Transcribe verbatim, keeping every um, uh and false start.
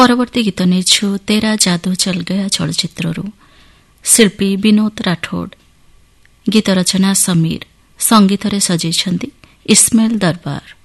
ପରବର୍ତ୍ତୀ ଗୀତ ନେଇଛୁ ତେରା ଯାଦୁ ଚଲ ଗୟା ଚଳଚ୍ଚିତ୍ରରୁ। ଶିଳ୍ପୀ ବିନୋଦ ରାଠୋଡ୍, ଗୀତ ରଚନା ସମୀର, ସଙ୍ଗୀତରେ ସଜେଇଛନ୍ତି ଇସ୍ମାଇଲ ଦରବାର।